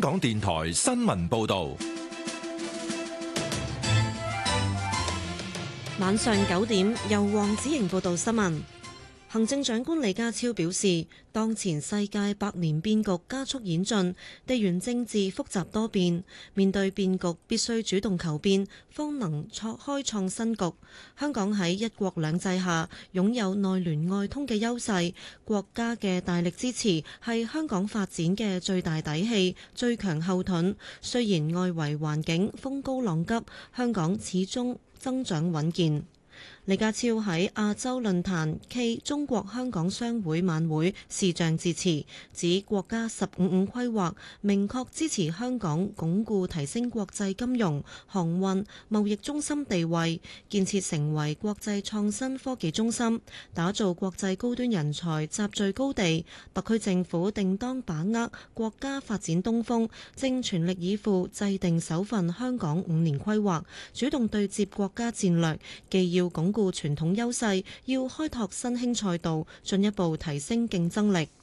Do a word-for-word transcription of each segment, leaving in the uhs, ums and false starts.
港電台新聞報道。 晚上九點，由黃子瑩報道新聞。行政長官李家超表示，當前世界百年變局加速演進，地緣政治複雜多變，面對變局必須主動求變，方能創開創新局。香港喺一國兩制下擁有內聯外通嘅優勢，國家嘅大力支持係香港發展嘅最大底氣、最強後盾。雖然外圍環境風高浪急，香港始終增長穩健。李家超喺亞洲論壇暨中國香港商會晚會視像致辭，指國家十五五規劃明確支持香港鞏固提升國際金融、航運、貿易中心地位，建設成為國際創新科技中心，打造國際高端人才集聚高地。特區政府定當把握國家發展東風，正全力以赴制定首份香港五年規劃，主動對接國家戰略，既要鞏固傳統優勢，要開拓新興賽道，進一步提升競爭力。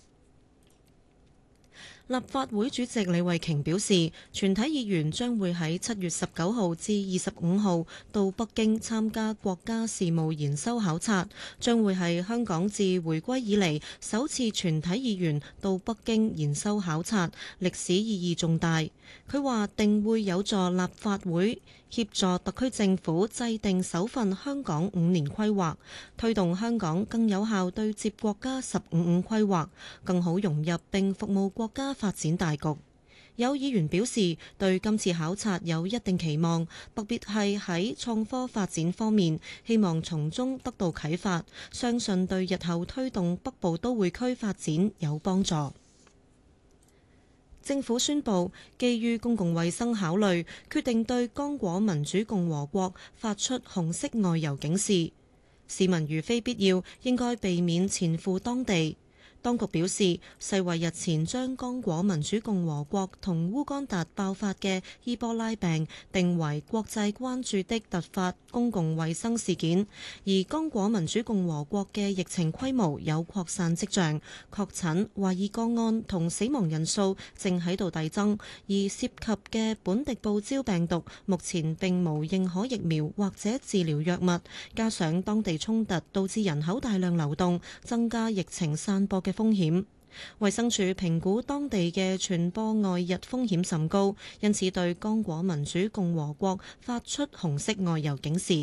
立法會主席李慧瓊表示，全體議員將會喺七月十九號至二十五號到北京參加國家事務研修考察，將會係香港自回歸以嚟首次全體議員到北京研修考察，歷史意義重大。佢話定會有助立法會協助特區政府制定首份香港五年規劃，推動香港更有效對接國家十五五規劃，更好融入並服務國家發展大局。有議員表示對今次考察有一定期望，特別係喺創科發展方面，希望從中得到啟發，相信對日後推動北部都會區發展有幫助。政府宣布，基於公共衛生考慮，決定對剛果民主共和國發出紅色外遊警示，市民如非必要，應該避免前赴當地。當局表示，世衛日前將剛果民主共和國同烏干達爆發嘅伊波拉病定為國際關注的突發公共衛生事件，而剛果民主共和國嘅疫情規模有擴散跡象，確診、懷疑個案同死亡人數正喺度遞增，而涉及嘅本地報招病毒目前並無認可疫苗或者治療藥物，加上當地衝突導致人口大量流動，增加疫情散播嘅風險。衛生署評估當地嘅傳播外溢風險甚高，因此對剛果民主共和國發出紅色外遊警示。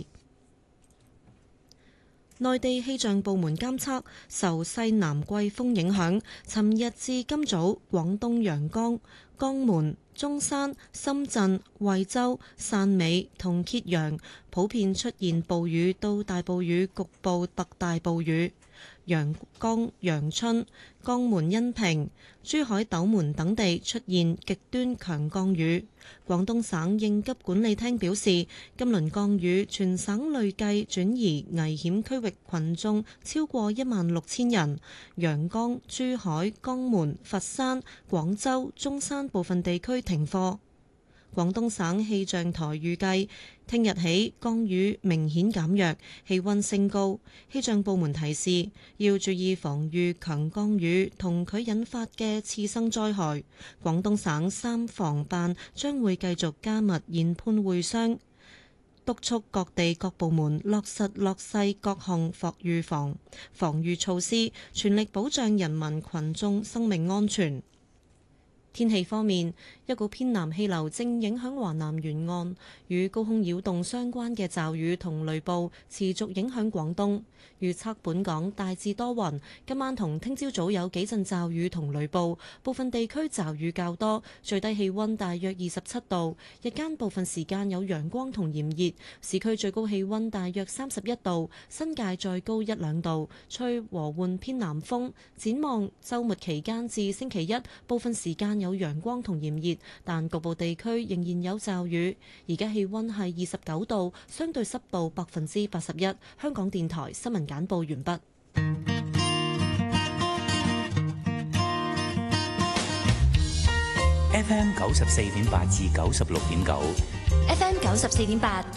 內地氣象部門監測，受西南季風影響，尋日至今早廣東陽江、江門、中山、深圳、惠州、汕尾同揭陽普遍出現暴雨到大暴雨，局部特大暴雨。陽江、陽春、江門、恩平、珠海、斗門等地出現極端強降雨。廣東省應急管理廳表示，今輪降雨全省累計轉移危險區域群眾超過一萬六千人。陽江、珠海、江門、佛山、廣州、中山部分地區停課。廣東省氣象台預計，聽日起降雨明顯減弱，氣溫升高。氣象部門提示，要注意防禦強降雨同佢引發嘅次生災害。廣東省三防辦將會繼續加密研判會商，督促各地各部門落實落細各項防預防防禦措施，全力保障人民群眾生命安全。天氣方面，一股偏南氣流正影響華南沿岸，與高空擾動相關嘅驟雨同雷暴持續影響廣東。預測本港大致多雲，今晚同聽朝早有幾陣驟雨同雷暴，部分地區驟雨較多，最低氣溫大約二十七度，日間部分時間有陽光同炎熱，市區最高氣溫大約三十一度，新界再高一兩度，吹和緩偏南風。展望週末期間至星期一，部分時間有陽光同炎熱，但局部地區仍然有驟雨。而家氣溫係二十九度，相對濕度百分之八十一。香港電台新聞簡報完畢。 F M 九十四點八至九十六點九，F M 九十四點八。